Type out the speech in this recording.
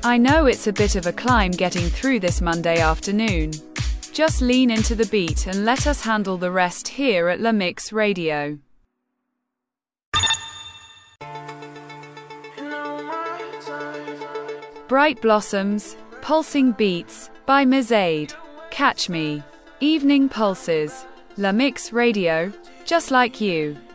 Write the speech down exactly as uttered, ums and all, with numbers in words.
I know it's a bit of a climb getting through this Monday afternoon. Just lean into the beat and let us handle the rest here at La Mix Radio. Bright Blossoms, Pulsing Beats, by Mizade. Catch me. Evening Pulses. La Mix Radio, just like you.